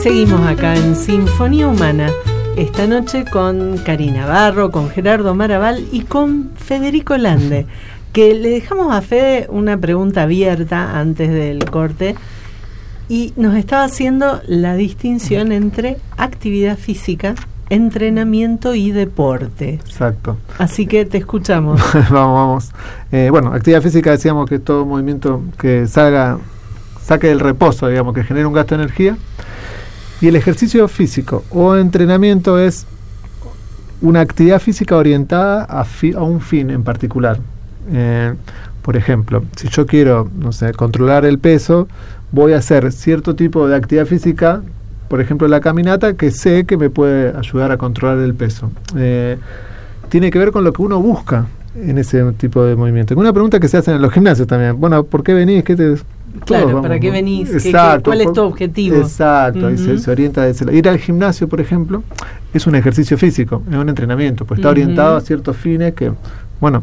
seguimos acá en Sinfonía Humana, esta noche con Karina Navarro, con Gerardo Maraval y con Federico Lande, que le dejamos a Fede una pregunta abierta antes del corte y nos estaba haciendo la distinción entre actividad física, entrenamiento y deporte. Exacto. Así que te escuchamos. Vamos. Bueno, actividad física decíamos que es todo movimiento que saque del reposo, digamos, que genera un gasto de energía. Y el ejercicio físico o entrenamiento es una actividad física orientada a un fin en particular. Por ejemplo, si yo quiero, no sé, controlar el peso, voy a hacer cierto tipo de actividad física, por ejemplo la caminata, que sé que me puede ayudar a controlar el peso. Tiene que ver con lo que uno busca en ese tipo de movimiento. Una pregunta que se hace en los gimnasios también. Bueno, ¿por qué venís? Claro, ¿para qué venís? ¿Cuál es tu objetivo? Exacto, y se orienta a ese lado. Ir al gimnasio, por ejemplo, es un ejercicio físico, es un entrenamiento, pues está orientado a ciertos fines que, bueno,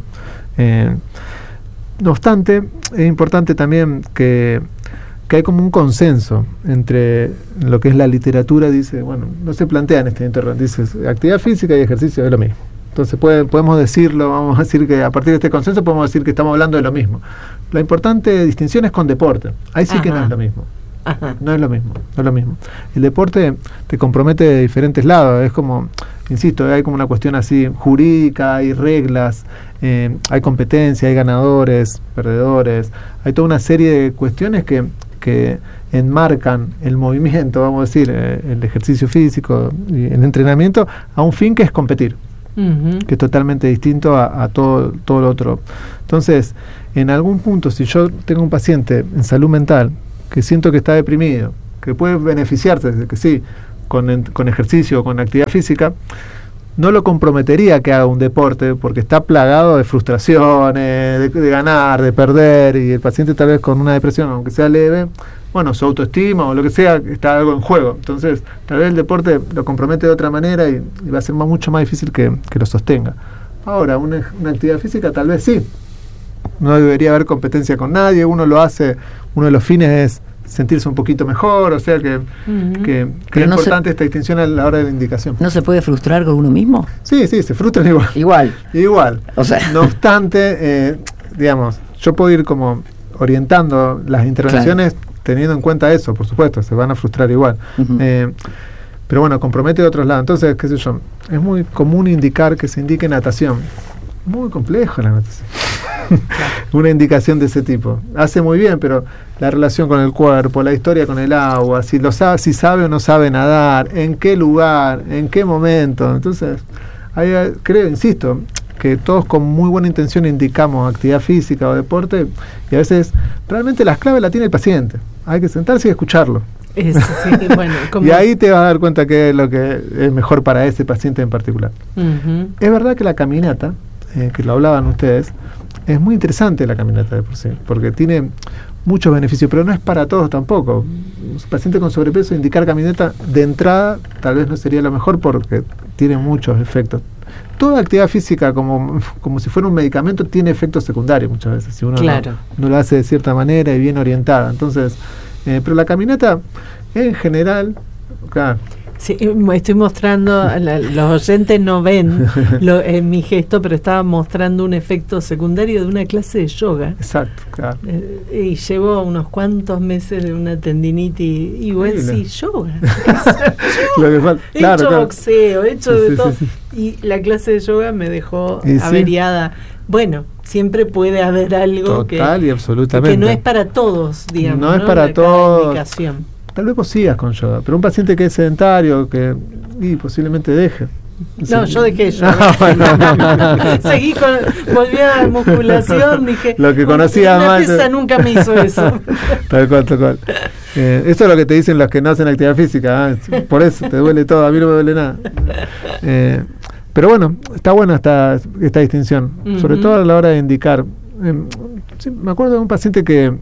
no obstante, es importante también que hay como un consenso entre lo que es la literatura, dice, bueno, no se plantea en este interrogante, dice, actividad física y ejercicio es lo mismo. Entonces podemos decirlo, vamos a decir que a partir de este consenso podemos decir que estamos hablando de lo mismo. La importante distinción es con deporte. Ahí sí que no es lo mismo. No es lo mismo. El deporte te compromete de diferentes lados. Es como, insisto, hay como una cuestión así jurídica, hay reglas, hay competencia, hay ganadores, perdedores. Hay toda una serie de cuestiones que enmarcan el movimiento, vamos a decir, el ejercicio físico y el entrenamiento a un fin que es competir. Que es totalmente distinto a todo lo otro. Entonces, en algún punto, si yo tengo un paciente en salud mental que siento que está deprimido, que puede beneficiarse de que sí, con ejercicio o con actividad física, no lo comprometería que haga un deporte porque está plagado de frustraciones, de ganar, de perder, y el paciente tal vez con una depresión, aunque sea leve, bueno, su autoestima o lo que sea, está algo en juego. Entonces, tal vez el deporte lo compromete de otra manera y va a ser mucho más difícil que lo sostenga. Ahora, una actividad física tal vez sí. No debería haber competencia con nadie, uno lo hace, uno de los fines es sentirse un poquito mejor, o sea que es importante esta distinción a la hora de la indicación. ¿No se puede frustrar con uno mismo? Sí, se frustran igual. O sea. No obstante, digamos, yo puedo ir como orientando las intervenciones, claro, teniendo en cuenta eso, por supuesto, se van a frustrar igual. Pero bueno, compromete de otros lados. Entonces, qué sé yo, es muy común indicar que se indique natación. Muy complejo la natación. Una indicación de ese tipo. Hace muy bien, pero la relación con el cuerpo, la historia con el agua, si sabe o no sabe nadar, en qué lugar, en qué momento. Entonces, creo, insisto, que todos con muy buena intención indicamos actividad física o deporte, y a veces realmente las claves las tiene el paciente. Hay que sentarse y escucharlo. Y ahí te vas a dar cuenta qué es lo que es mejor para ese paciente en particular. Es verdad que la caminata, que lo hablaban ustedes, es muy interesante la caminata de por sí, porque tiene muchos beneficios, pero no es para todos tampoco. Un paciente con sobrepeso, indicar caminata de entrada tal vez no sería lo mejor porque tiene muchos efectos. Toda actividad física, como si fuera un medicamento, tiene efectos secundarios muchas veces, si uno no lo hace de cierta manera y bien orientada. Entonces, pero la caminata en general, claro. Sí, estoy mostrando, los oyentes no ven mi gesto, pero estaba mostrando un efecto secundario de una clase de yoga. Exacto, claro. Y llevo unos cuantos meses de una tendinitis, y bueno, sí, yoga. He hecho boxeo, he hecho de todo. Sí. Y la clase de yoga me dejó averiada. Sí. Bueno, siempre puede haber algo total y absolutamente que no es para todos, digamos. No es para todos. Tal vez vos sigas con yoga, pero un paciente que es sedentario, que posiblemente deje. No, yo dejé yoga. Seguí volví a la musculación, dije. Lo que conocía más. La pesa nunca me hizo eso. Tal cual. Eso es lo que te dicen los que no hacen actividad física. Por eso te duele todo, a mí no me duele nada. Pero bueno, está buena esta distinción, sobre todo a la hora de indicar. Me acuerdo de un paciente que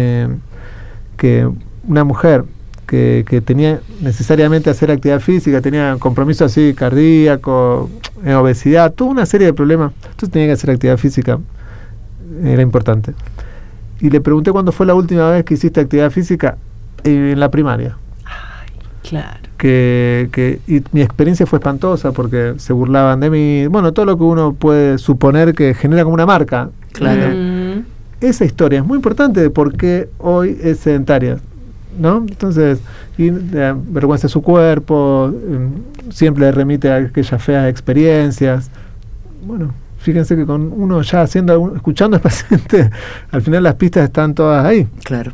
una mujer que tenía necesariamente hacer actividad física, tenía compromiso así cardíaco, obesidad, tuvo una serie de problemas, entonces tenía que hacer actividad física, era importante. Y le pregunté cuándo fue la última vez que hiciste actividad física, en la primaria. Claro. Y mi experiencia fue espantosa porque se burlaban de mí. Bueno, todo lo que uno puede suponer que genera como una marca. Claro. Esa historia es muy importante de por qué hoy es sedentaria, ¿no? Entonces, y vergüenza de su cuerpo, siempre le remite a aquellas feas experiencias. Bueno, fíjense que con uno ya escuchando al paciente, al final las pistas están todas ahí. Claro.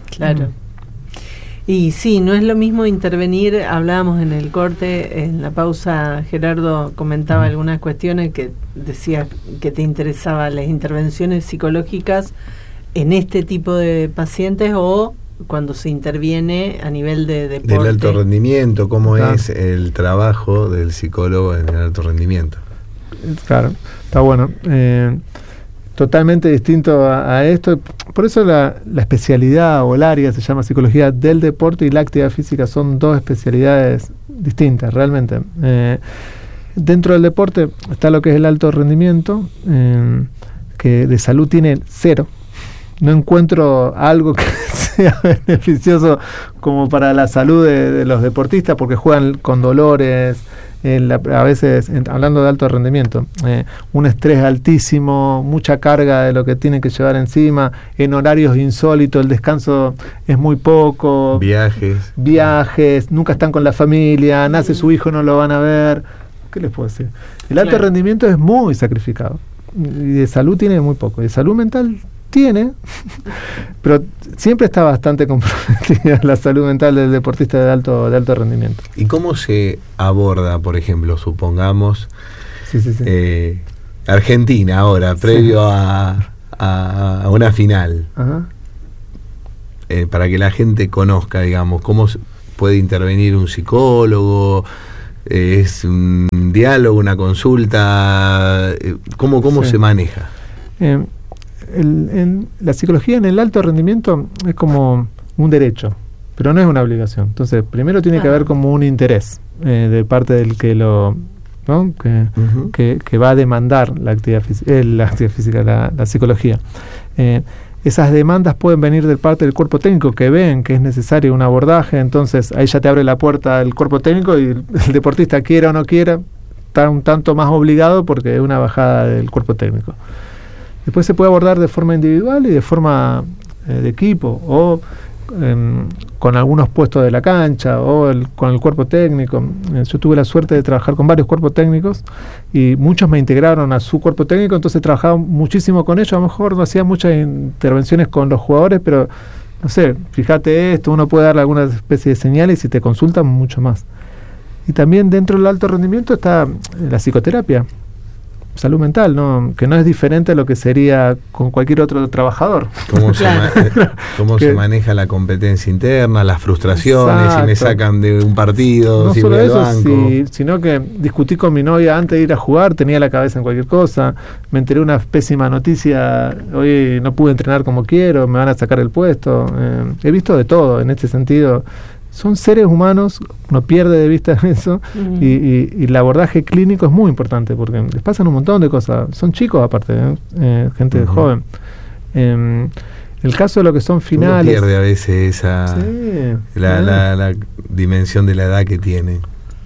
Y sí, no es lo mismo intervenir, hablábamos en el corte, en la pausa Gerardo comentaba algunas cuestiones que decía que te interesaban las intervenciones psicológicas en este tipo de pacientes o cuando se interviene a nivel de deporte. Del alto rendimiento, ¿cómo es el trabajo del psicólogo en el alto rendimiento? Claro, está bueno. Totalmente distinto a esto. Por eso la especialidad o el área se llama psicología del deporte y la actividad física. Son dos especialidades distintas realmente. Dentro del deporte está lo que es el alto rendimiento, que de salud tiene 0. No encuentro algo que sea beneficioso como para la salud de los deportistas porque juegan con dolores, a veces, hablando de alto rendimiento, un estrés altísimo, mucha carga de lo que tienen que llevar encima, en horarios insólitos, el descanso es muy poco, viajes, nunca están con la familia, nace su hijo, no lo van a ver. ¿Qué les puedo decir? El alto rendimiento es muy sacrificado y de salud tiene muy poco, de salud mental tiene, pero siempre está bastante comprometida la salud mental del deportista de alto rendimiento. ¿Y cómo se aborda, por ejemplo, supongamos, Argentina ahora, previo a una final? Ajá. Para que la gente conozca, digamos, cómo puede intervenir un psicólogo, es un diálogo, una consulta, ¿cómo se maneja? En la psicología en el alto rendimiento es como un derecho, pero no es una obligación. Entonces, primero tiene que haber como un interés de parte del que ¿no? que va a demandar la actividad física, la psicología. Esas demandas pueden venir de parte del cuerpo técnico que ven que es necesario un abordaje, entonces ahí ya te abre la puerta el cuerpo técnico y el deportista quiera o no quiera, está un tanto más obligado porque es una bajada del cuerpo técnico. Después se puede abordar de forma individual y de forma de equipo, o con algunos puestos de la cancha, o con el cuerpo técnico. Yo tuve la suerte de trabajar con varios cuerpos técnicos y muchos me integraron a su cuerpo técnico, entonces trabajaba muchísimo con ellos. A lo mejor no hacía muchas intervenciones con los jugadores, pero no sé, fíjate esto, uno puede darle alguna especie de señales y te consultan mucho más. Y también dentro del alto rendimiento está la psicoterapia, salud mental, ¿no? Que no es diferente a lo que sería con cualquier otro trabajador. ¿Cómo se maneja la competencia interna, las frustraciones, exacto, si me sacan de un partido, no si solo voy al eso, banco? Sino que discutí con mi novia antes de ir a jugar, tenía la cabeza en cualquier cosa, me enteré una pésima noticia, hoy no pude entrenar como quiero, me van a sacar el puesto. He visto de todo en este sentido. Son seres humanos, uno pierde de vista eso, y el abordaje clínico es muy importante porque les pasan un montón de cosas. Son chicos aparte, gente joven. El caso de lo que son finales, uno pierde a veces la dimensión de la edad que tiene.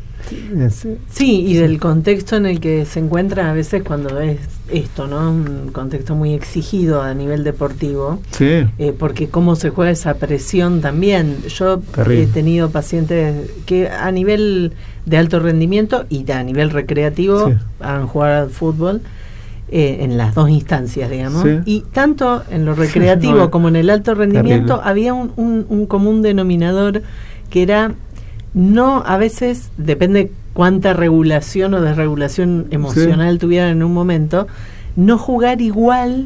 Sí, y del contexto en el que se encuentra a veces cuando es esto, ¿no? Un contexto muy exigido a nivel deportivo. Sí. Porque cómo se juega esa presión también. Yo he tenido pacientes que a nivel de alto rendimiento y a nivel recreativo han jugado al fútbol en las dos instancias, digamos. Sí. Y tanto en lo recreativo como en el alto rendimiento había un común denominador que era... No, a veces, depende cuánta regulación o desregulación emocional tuvieran en un momento, no jugar igual,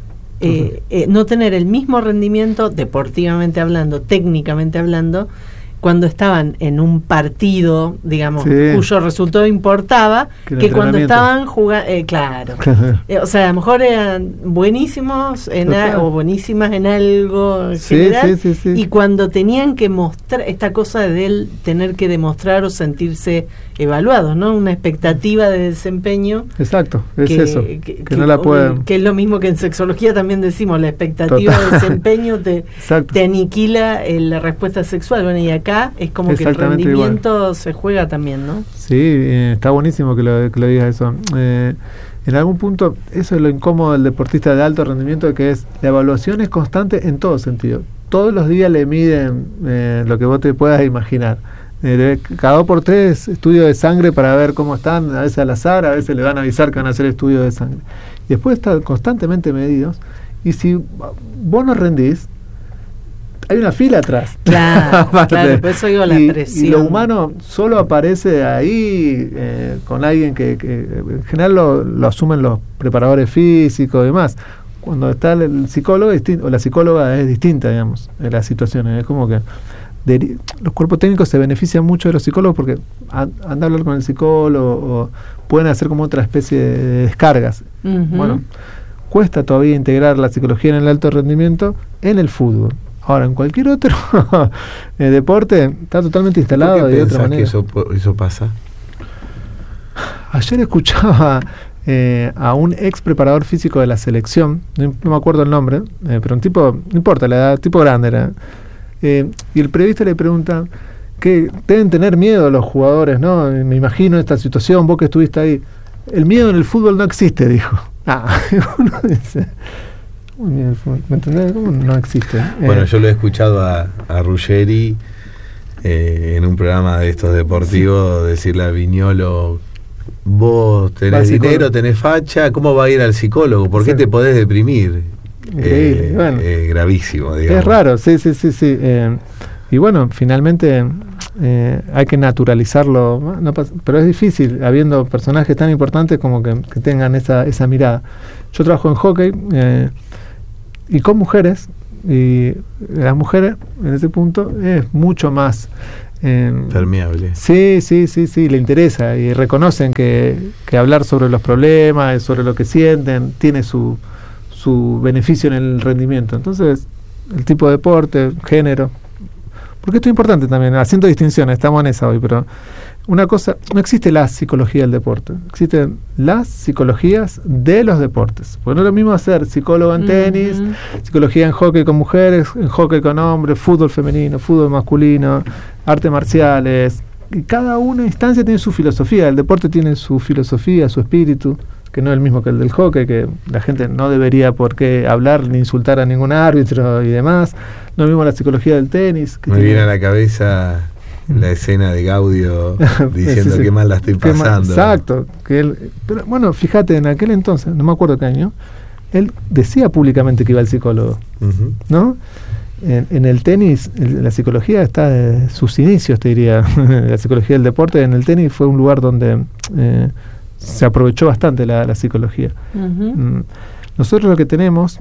no tener el mismo rendimiento, deportivamente hablando, técnicamente hablando, cuando estaban en un partido, digamos, cuyo resultado importaba, que cuando estaban jugando, claro. O sea, a lo mejor eran buenísimos o buenísimas en algo en general, y cuando tenían que mostrar esta cosa de él tener que demostrar o sentirse evaluados, ¿no? Una expectativa de desempeño. Exacto, es eso, que no la pueden. Que es lo mismo que en sexología también decimos, la expectativa de desempeño te aniquila la respuesta sexual. Bueno, y acá acá es como que el Exactamente rendimiento se juega también, ¿no? Sí, está buenísimo que lo digas eso. En algún punto, eso es lo incómodo del deportista de alto rendimiento, que es la evaluación es constante en todo sentido. Todos los días le miden lo que vos te puedas imaginar. Cada 2 por 3 estudio de sangre para ver cómo están, a veces al azar, a veces le van a avisar que van a hacer estudios de sangre. Y después están constantemente medidos, y si vos no rendís, hay una fila atrás. Claro, claro, por eso digo la presión. Y lo humano solo aparece ahí con alguien que en general lo asumen los preparadores físicos y demás. Cuando está el psicólogo o la psicóloga es distinta, digamos, en las situaciones. Es como que los cuerpos técnicos se benefician mucho de los psicólogos porque andan a hablar con el psicólogo o pueden hacer como otra especie de descargas. Bueno, cuesta todavía integrar la psicología en el alto rendimiento en el fútbol. Ahora, en cualquier otro deporte está totalmente instalado de otra manera. Que eso pasa? Ayer escuchaba a un ex preparador físico de la selección, no me acuerdo el nombre, pero un tipo, no importa la edad, tipo grande era. Y el periodista le pregunta que deben tener miedo los jugadores, ¿no? Me imagino esta situación, vos que estuviste ahí. El miedo en el fútbol no existe, dijo. Uno dice... ¿Me entendés? ¿Cómo no existe? Bueno, yo lo he escuchado a Ruggeri en un programa de estos deportivos decirle a Viñolo: vos tenés dinero, tenés facha, ¿cómo va a ir al psicólogo? ¿Por qué te podés deprimir? Bueno, gravísimo, digamos. Es raro, sí. Y bueno, finalmente hay que naturalizarlo, pero es difícil, habiendo personajes tan importantes como que tengan esa mirada. Yo trabajo en hockey y con mujeres, y las mujeres en ese punto es mucho más permeable. Sí, le interesa y reconocen que hablar sobre los problemas, sobre lo que sienten, tiene su beneficio en el rendimiento. Entonces, el tipo de deporte, género, porque esto es importante también, haciendo distinciones, estamos en esa hoy, pero una cosa, no existe la psicología del deporte, existen las psicologías de los deportes. Porque no es lo mismo hacer psicólogo en tenis, psicología en hockey con mujeres, en hockey con hombres, fútbol femenino, fútbol masculino, artes marciales. Y cada una instancia tiene su filosofía, el deporte tiene su filosofía, su espíritu, que no es el mismo que el del hockey, que la gente no debería por qué hablar ni insultar a ningún árbitro y demás. No es mismo la psicología del tenis. Me viene a la cabeza la escena de Gaudio diciendo qué mal la estoy pasando. Exacto. Pero bueno, fíjate, en aquel entonces, no me acuerdo qué año, él decía públicamente que iba al psicólogo, ¿no? En el tenis, la psicología está de sus inicios, te diría. La psicología del deporte en el tenis fue un lugar donde se aprovechó bastante la psicología. Nosotros lo que tenemos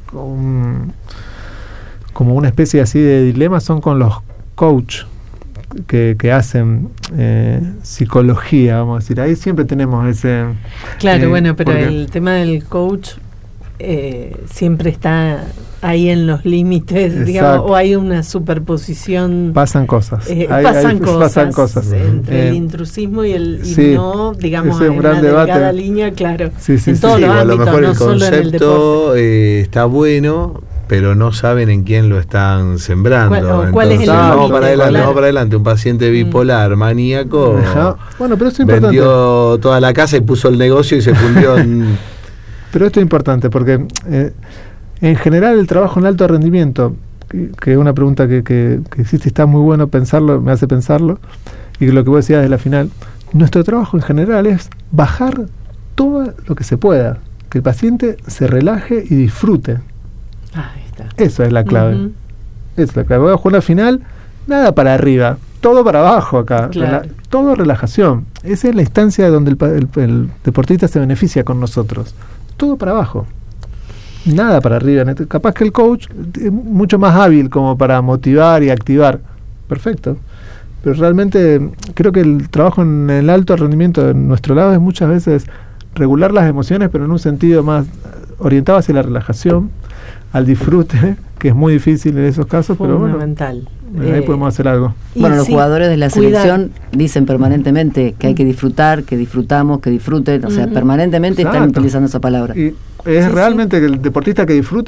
como una especie así de dilema son con los coach que hacen psicología, vamos a decir. Ahí siempre tenemos ese... Claro, bueno, pero el tema del coach siempre está ahí en los límites, digamos, o hay una superposición. Pasan cosas. Pasan cosas entre el intrusismo y no, digamos, en una delgada línea, claro. En todos los ámbitos, a lo mejor no el solo en el deporte. está bueno, pero no saben en quién lo están sembrando. ¿Cuál es el vamos para adelante, un paciente bipolar, maníaco, bueno, pero eso es vendió importante. toda la casa y puso el negocio y se fundió en... Pero esto es importante porque en general el trabajo en alto rendimiento, que es una pregunta que existe, está muy bueno pensarlo, me hace pensarlo, y lo que vos decías de la final, nuestro trabajo en general es bajar todo lo que se pueda, que el paciente se relaje y disfrute. Ahí está. Eso es la clave. Esa es la clave. Voy a jugar la final, nada para arriba, todo para abajo acá. Claro. Todo relajación. Esa es la instancia donde el deportista se beneficia con nosotros. Todo para abajo. Nada para arriba. Capaz que el coach es mucho más hábil como para motivar y activar. Perfecto. Pero realmente creo que el trabajo en el alto rendimiento de nuestro lado es muchas veces regular las emociones, pero en un sentido más orientado hacia la relajación, al disfrute, que es muy difícil en esos casos, fundamental. Pero bueno, ahí podemos hacer algo. Bueno, los jugadores de la selección dicen permanentemente que hay que disfrutar, que disfrutamos, que disfruten, o sea, permanentemente están utilizando esa palabra. Y es realmente que el deportista que disfruta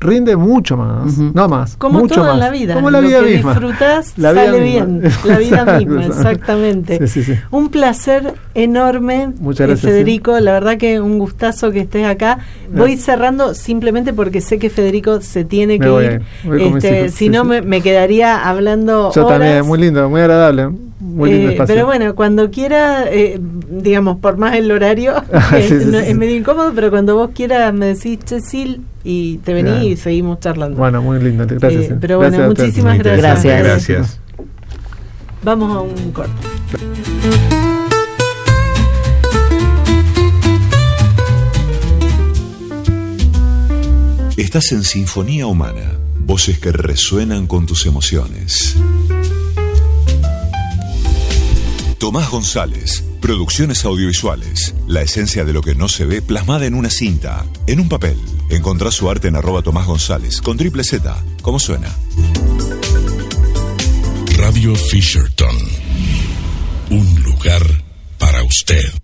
rinde mucho más, no más, como mucho todo más. en la vida, como la vida lo que misma. disfrutás La vida sale misma. bien, la vida misma, exactamente. Sí. Un placer enorme, Muchas gracias, Federico, la verdad que un gustazo que estés acá. Voy cerrando simplemente porque sé que Federico se tiene que ir. Voy con mis hijos, si no me quedaría hablando Yo horas. también, muy lindo, muy agradable. Muy lindo espacio. Pero bueno, cuando quiera, digamos, por más el horario, es medio incómodo, pero cuando vos quieras me decís, Cecil, y te venís y seguimos charlando. Bueno, muy lindo, gracias. Pero gracias bueno, muchísimas gracias. Gracias. Vamos a un corte. Estás en Sinfonía Humana, voces que resuenan con tus emociones. Tomás González, producciones audiovisuales, la esencia de lo que no se ve plasmada en una cinta, en un papel. Encontrá su arte en @Tomás González, con triple Z, ¿cómo suena? Radio Fisherton, un lugar para usted.